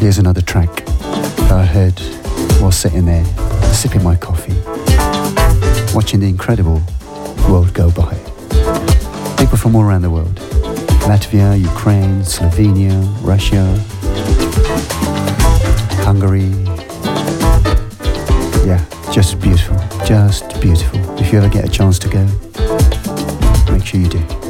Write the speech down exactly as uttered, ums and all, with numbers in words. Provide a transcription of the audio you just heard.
Here's another track that I heard while sitting there, sipping my coffee, watching the incredible world go by. People from all around the world. Latvia, Ukraine, Slovenia, Russia, Hungary. Yeah, just beautiful, just beautiful. If you ever get a chance to go, make sure you do.